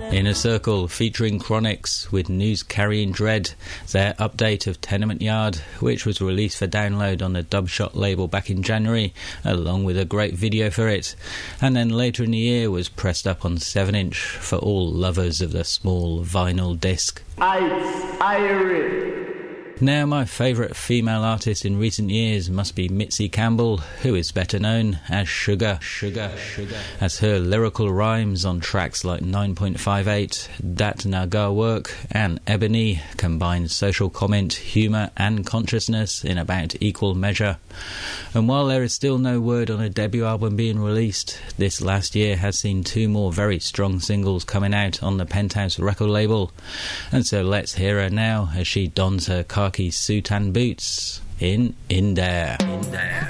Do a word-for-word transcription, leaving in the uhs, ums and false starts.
Inner Circle featuring Chronix with News Carrying Dread, their update of Tenement Yard, which was released for download on the Dubshot label back in January, along with a great video for it, and then later in the year was pressed up on seven inch for all lovers of the small vinyl disc. Ice Iris. Now, my favourite female artist in recent years must be Mitzi Campbell, who is better known as Sugar, Sugar, Sugar, as her lyrical rhymes on tracks like nine point five eight, Dat Nagar Work and Ebony combine social comment, humour and consciousness in about equal measure. And while there is still no word on a debut album being released, this last year has seen two more very strong singles coming out on the Penthouse record label. And so let's hear her now as she dons her khaki suit and boots in In There. In There.